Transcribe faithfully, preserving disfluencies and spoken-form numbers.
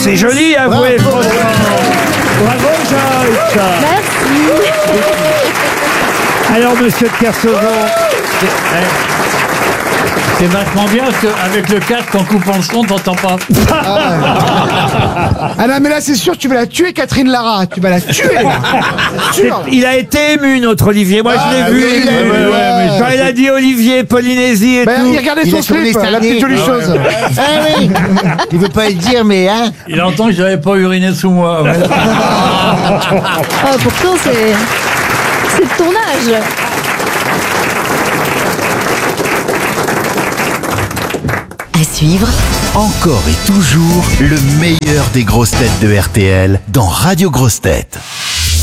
C'est joli, avouez, franchement. Bravo, Joyce. Merci. Alors, monsieur de Kersauzon. C'est vachement bien parce qu'avec le casque, en coupant le son, t'entends pas. Ah non, mais là, c'est sûr, tu vas la tuer, Catherine Lara. Tu vas la tuer. Sûr. Il a été ému, notre Olivier. Moi, Ah, je l'ai oui, vu. il a Ouais, ému, ouais, ouais. mais quand il a dit Olivier, Polynésie et Ben, tout. il regardait Il son a tourné slip, cette la année. petite jolie Ah chose. Ah oui. Il veut pas le dire, mais hein. Il entend que j'avais pas uriné sous moi. Ouais. Ah, pourtant, c'est. C'est de ton âge. À suivre, Encore et toujours le meilleur des grosses têtes de R T L dans Radio Grosses Têtes.